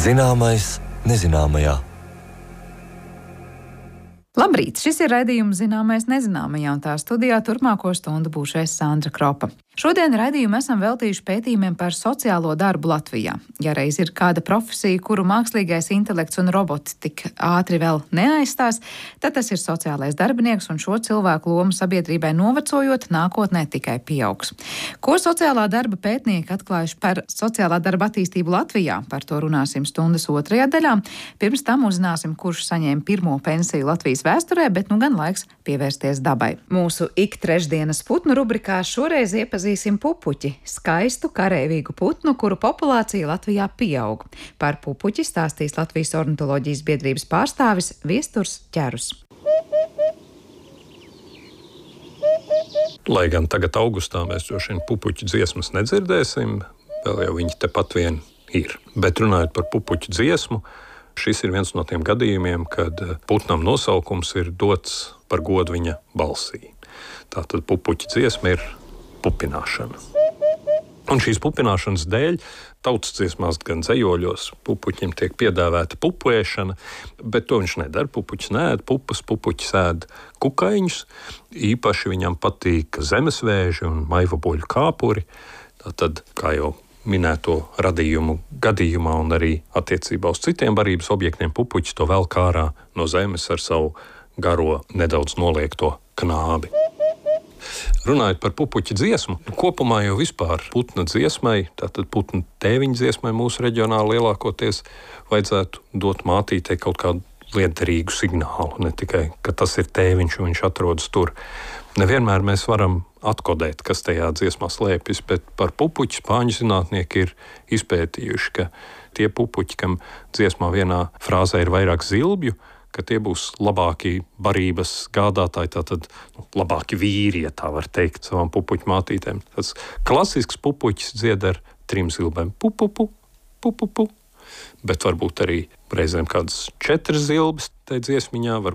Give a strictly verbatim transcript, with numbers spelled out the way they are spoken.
Zināmais nezināmajā. Labrīt! Šis ir raidījums Zināmais nezināmajā, un tā studijā turpmāko stundu būšu es, Sandra Kropa. Šodien raidījumu esam veltījuši pētījumiem par sociālo darbu Latvijā. Ja reiz ir kāda profesija, kuru mākslīgais intelekts un roboti tik ātri vēl neaizstās, tad tas ir sociālais darbinieks, un šo cilvēku lomu sabiedrībai novecojot, nākotnē tikai pieaugs. Ko sociālā darba pētnieki atklājuši par sociālā darba attīstību Latvijā? Par to runāsim stundas otrajā daļā. Pirms tam uzzināsim, kurš saņēma pirmo pensiju Latvijas vēsturē, bet nu gan laiks pievērsties dabai. Mūsu ik trešdienas putnu rubrikā šoreiz iepazīsim pupuķi, skaistu kareivīgu putnu, kuru populācija Latvijā pieaug. Par pupuķi stāstīs Latvijas ornitoloģijas biedrības pārstāvis Viesturs Ķerus. Lai gan tagad augustā mēs droši vien pupuķu dziesmas nedzirdēsim, vēl jau viņi tepat vien ir. Bet runājot par pupuķu dziesmu, šis ir viens no tiem gadījumiem, kad putnam nosaukums ir dots par godu viņa balsī. Tātad pupuķa dziesma ir pupināšana. Un šīs pupināšanas dēļ tautas dziesmās, gan dzejoļos, pupuķim tiek piedāvāta pupuēšana, bet to viņš nedara. Pupuķis neēd pupas, pupuķis ēd kukaiņus. Īpaši viņam patīk zemesvēži un maivaboļu kāpuri. Tātad, kā jau minēto radījumu gadījumā un arī attiecībā uz citiem barības objektiem, pupuķis to velk ārā no zemes ar savu garo, nedaudz noliekto knābi. Runājot par pupuķa dziesmu, kopumā jau vispār putna dziesmai, tātad putna tēviņa dziesmai mūsu reģionā lielākoties vajadzētu dot mātītei kaut kādu liederīgu signālu, ne tikai, ka tas ir tēviņš un viņš atrodas tur. Nevienmēr mēs varam atkodēt, kas tajā dziesmā slēpjas, bet par pupuķi spāņu zinātnieki ir izpētījuši, ka tie pupuķi, kam dziesmā vienā frāzē ir vairāk zilbju, ka tie būs labāki barības gādātāji, tātad nu, labāki vīri, ja tā var teikt, savām pupuķu mātītēm. Tas klasisks pupuķis dzied ar trim zilbēm - pupupu, pupupu, bet varbūt arī reizēm kādas četras zilbes tai dziesmiņā, var